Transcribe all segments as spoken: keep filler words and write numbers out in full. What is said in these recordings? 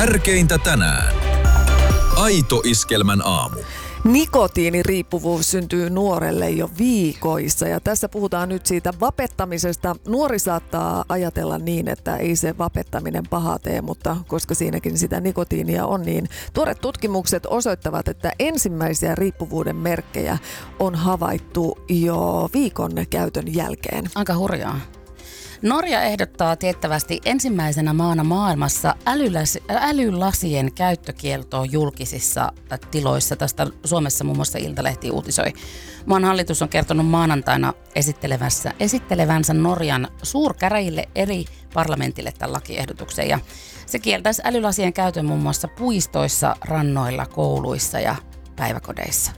Tärkeintä tänään. Aito Iskelmän aamu. Nikotiiniriippuvuus syntyy nuorelle jo viikoissa ja tässä puhutaan nyt siitä vapettamisesta. Nuori saattaa ajatella niin, että ei se vapettaminen pahaa tee, mutta koska siinäkin sitä nikotiinia on, niin tuoreet tutkimukset osoittavat, että ensimmäisiä riippuvuuden merkkejä on havaittu jo viikon käytön jälkeen. Aika hurjaa. Norja ehdottaa tiettävästi ensimmäisenä maana maailmassa älyläs, älylasien käyttökieltoa julkisissa tiloissa. Tästä Suomessa muun muassa Iltalehti uutisoi. Maan hallitus on kertonut maanantaina esittelevänsä, esittelevänsä Norjan suurkäräjille eri parlamentille tämän lakiehdotuksen. Ja se kieltäisi älylasien käytön muun muassa puistoissa, rannoilla, kouluissa ja päiväkodeissa.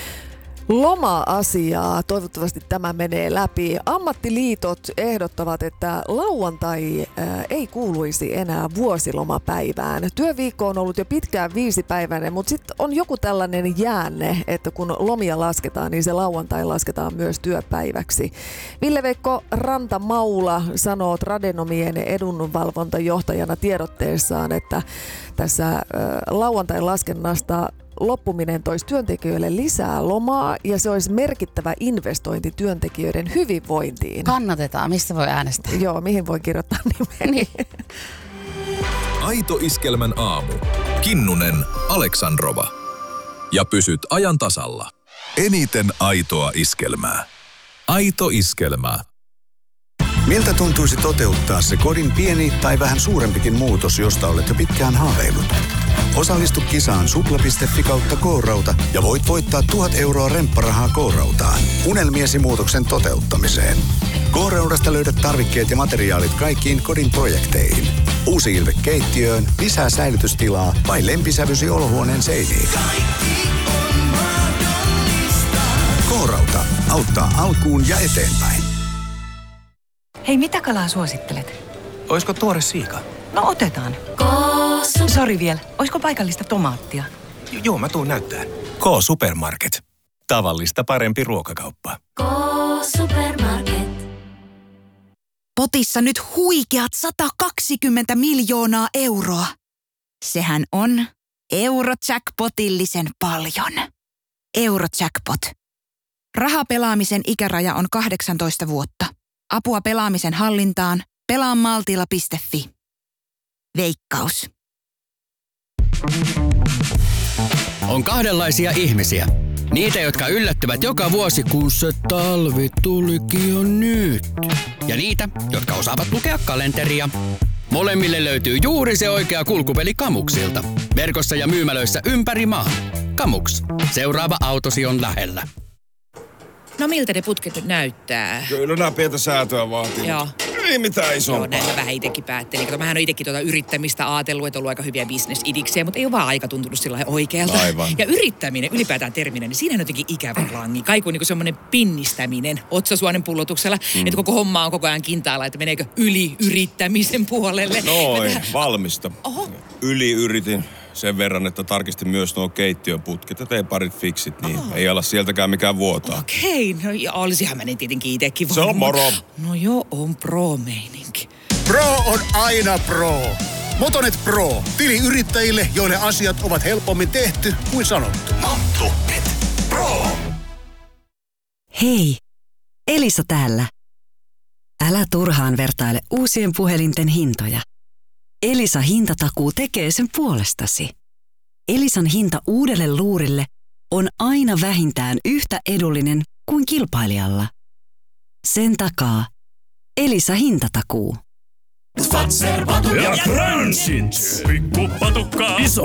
Loma-asiaa. Toivottavasti tämä menee läpi. Ammattiliitot ehdottavat, että lauantai ää, ei kuuluisi enää vuosilomapäivään. Työviikko on ollut jo pitkään viisipäiväinen, mutta sitten on joku tällainen jäänne, että kun lomia lasketaan, niin se lauantai lasketaan myös työpäiväksi. Ville-Veikko Rantamaula sanoo Tradenomien edunvalvontajohtajana tiedotteessaan, että tässä ää, lauantai laskennasta loppuminen toisi työntekijöille lisää lomaa ja se olisi merkittävä investointi työntekijöiden hyvinvointiin. Kannatetaan. Missä voi äänestää? Joo, mihin voi kirjoittaa nimeni? Niin. Aito Iskelmän aamu. Kinnunen, Aleksandrova. Ja pysyt ajan tasalla. Eniten aitoa iskelmää. Aito Iskelmä. Miltä tuntuisi toteuttaa se kodin pieni tai vähän suurempikin muutos, josta olet jo pitkään haaveillut? Osallistu kisaan supla piste fi kautta K-rauta ja voit voittaa tuhat euroa rempparahaa K-rautaan unelmiesi muutoksen toteuttamiseen. K-raudasta löydät tarvikkeet ja materiaalit kaikkiin kodin projekteihin. Uusi ilme keittiöön, lisää säilytystilaa vai lempisävysi olohuoneen seiniin. K-rauta auttaa alkuun ja eteenpäin. Hei, mitä kalaa suosittelet? Oisko tuore siika? No otetaan. Koosu. Sori vielä. Oisko paikallista tomaattia? J- joo, mä tuun näyttää. K-Supermarket. Tavallista parempi ruokakauppa. K-Supermarket. Potissa nyt huikeat sata kaksikymmentä miljoonaa euroa. Sehän on Eurojackpotillisen paljon. Eurojackpot. Rahapelaamisen ikäraja on kahdeksantoista vuotta. Apua pelaamisen hallintaan. pelaa maltilla piste fi. Veikkaus. On kahdenlaisia ihmisiä. Niitä, jotka yllättyvät joka vuosi, kun se talvi tulikin jo nyt. Ja niitä, jotka osaavat lukea kalenteria. Molemmille löytyy juuri se oikea kulkupeli Kamuksilta. Verkossa ja myymälöissä ympäri maan. Kamuks. Seuraava autosi on lähellä. No miltä ne putket nyt näyttää? Kyllä nämä pientä säätöä vaatii. Joo. Ei mitään isompaa. Joo, näin mä vähän itekin päättelin. Kato, mähän on itekin tuota yrittämistä ajatellut, että on ollut aika hyviä bisnesidiksejä, mutta ei ole vaan aika tuntunut sillä lailla oikealta. Aivan. Ja yrittäminen, ylipäätään terminen, niin siinä on jotenkin ikävä langi. Kaiku on niin semmoinen pinnistäminen otsasuonen pullotuksella, mm. että koko homma on koko ajan kintaalla, että meneekö yli yrittämisen puolelle. Noin, tähän... valmista. Oho. Yli yritin sen verran, että tarkistin myös nuo keittiön putket ja tein parit fiksit, niin oh. ei ala sieltäkään mikään vuotaa. Okei, no ja olisihan mä ne tietenkin itekin. Se on moro. No joo, on pro-meininki. Pro on aina pro. Motonet Pro. Tili yrittäjille, joille asiat ovat helpommin tehty kuin sanottu. Motonet Pro. Hei, Elisa täällä. Älä turhaan vertaile uusien puhelinten hintoja. Elisa hintatakuu tekee sen puolestasi. Elisan hinta uudelle luurille on aina vähintään yhtä edullinen kuin kilpailijalla. Sen takaa Elisa hintatakuu. Ja crunchit! Pikku patukka, iso